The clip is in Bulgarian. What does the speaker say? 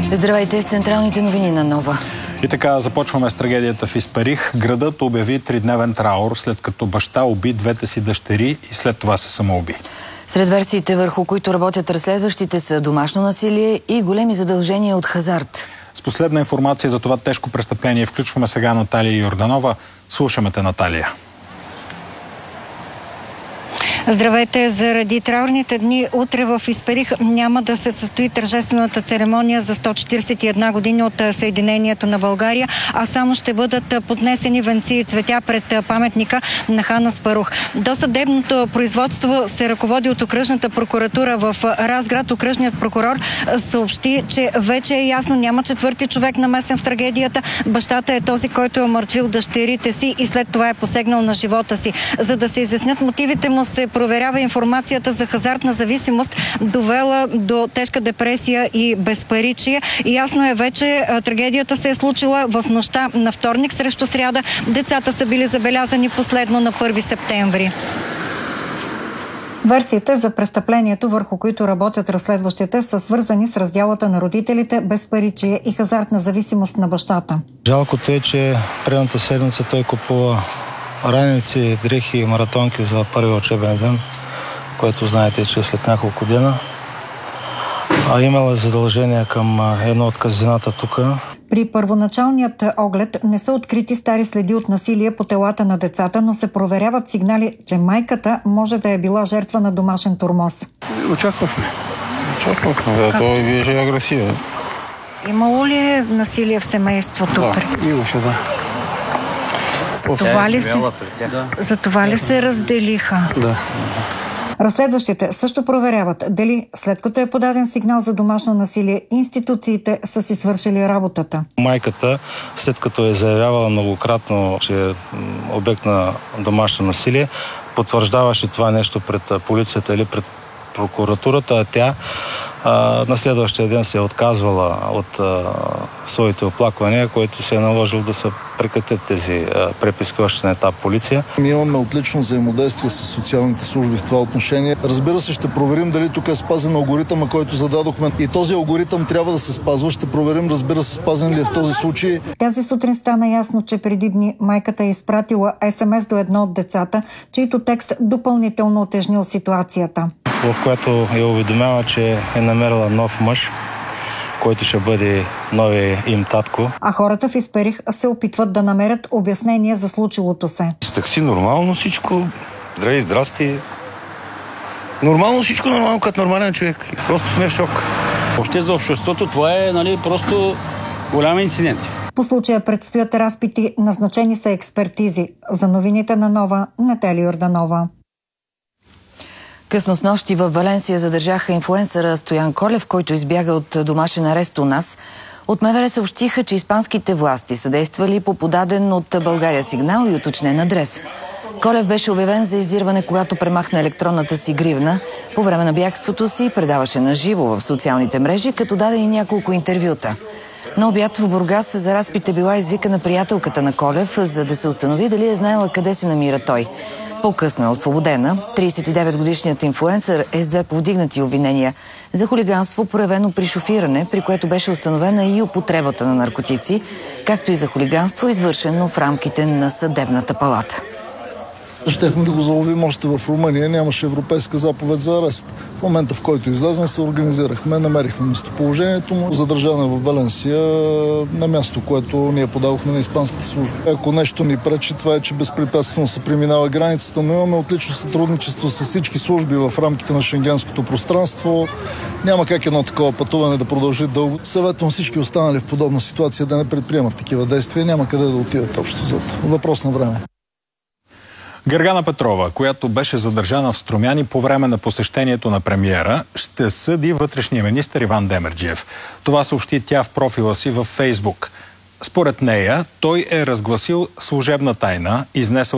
Здравейте с централните новини на Нова. И така започваме с трагедията в Исперих. Градът обяви 3-дневен траур, след като баща уби двете си дъщери и след това се самоуби. Сред версиите, върху които работят разследващите, са домашно насилие и големи задължения от хазарт. С последна информация за това тежко престъпление включваме сега Наталия Йорданова. Слушаме те, Наталия. Здравейте! Заради траурните дни утре в Исперих няма да се състои тържествената церемония за 141 години от Съединението на България, а само ще бъдат поднесени венци и цветя пред паметника на хан Аспарух. Досъдебното производство се ръководи от окръжната прокуратура в Разград. Окръжният прокурор съобщи, че вече е ясно, няма четвърти човек намесен в трагедията. Бащата е този, който е омъртвил дъщерите си и след това е посегнал на живота си. За да се изяснят мотивите му, се проверява информацията за хазартна зависимост, довела до тежка депресия и безпаричие. И ясно е вече, трагедията се е случила в нощта на вторник срещу сряда. Децата са били забелязани последно на 1 септември. Версиите за престъплението, върху които работят разследващите, са свързани с раздялата на родителите, безпаричие и хазартна зависимост на бащата. Жалкото е, че предната седмица той купува раници, дрехи и маратонки за първи учебен ден, което знаете, че след няколко дена. А имала задължение към едно от казината тук. При първоначалният оглед не са открити стари следи от насилие по телата на децата, но се проверяват сигнали, че майката може да е била жертва на домашен тормоз. Очаквахме. Да, той беше агресивен. Имало ли е насилие в семейството? Да, имаше, да. За това ли се разделиха? Да. Разследващите също проверяват дали след като е подаден сигнал за домашно насилие, институциите са си свършили работата. Майката, след като е заявявала многократно, че е обект на домашно насилие, потвърждаваше това нещо пред полицията или пред прокуратурата, а тя на следващия ден се е отказвала от своите оплаквания, което се е наложило да се прекратят тези преписки още на етап полиция. Ние имаме отлично взаимодействие с социалните служби в това отношение. Разбира се, ще проверим дали тук е спазен алгоритъма, който зададохме. И този алгоритъм трябва да се спазва. Ще проверим, разбира се, спазен ли е в този случай. Тази сутрин стана ясно, че преди дни майката е изпратила СМС до едно от децата, чийто текст допълнително утежнил ситуацията. В което я уведомява, че е намерила нов мъж, който ще бъде новия им татко. А хората в Исперих се опитват да намерят обяснение за случилото се. С такси нормално всичко. Здравей, здрасти. Нормално всичко, нормално като нормален човек. Просто сме в шок. Въобще за обществото това е просто голям инцидент. По случая предстоят разпити, назначени са експертизи. За новините на Нова, Наталия Йорданова. Късно снощи във Валенсия задържаха инфлуенсъра Стоян Колев, който избяга от домашен арест у нас. От МВР съобщиха, че испанските власти са действали по подаден от България сигнал и уточнен адрес. Колев беше обявен за издирване, когато премахна електронната си гривна. По време на бягството си предаваше на живо в социалните мрежи, като даде и няколко интервюта. На обяд в Бургас за разпит е била извикана приятелката на Колев, за да се установи дали е знаела къде се намира той. По-късно е освободена. 39-годишният инфлуенсър е с 2 повдигнати обвинения за хулиганство, проявено при шофиране, при което беше установена и употребата на наркотици, както и за хулиганство, извършено в рамките на съдебната палата. Щехме да го заловим още в Румъния, нямаше европейска заповед за арест. В момента, в който излезна, се организирахме, намерихме местоположението му, задържана в Валенсия на място, което ние подадохме на испанските служби. Ако нещо ни пречи, това е, че безпрепятствено се преминава границата, но имаме отлично сътрудничество с всички служби в рамките на шенгенското пространство. Няма как едно такова пътуване да продължи дълго. Съветвам всички останали в подобна ситуация да не предприемат такива действия. Няма къде да отидат общо зато. Въпрос на време. Гергана Петрова, която беше задържана в Струмяни по време на посещението на премиера, ще съди вътрешния министър Иван Демерджиев. Това съобщи тя в профила си във Фейсбук. Според нея, той е разгласил служебна тайна, изнесъл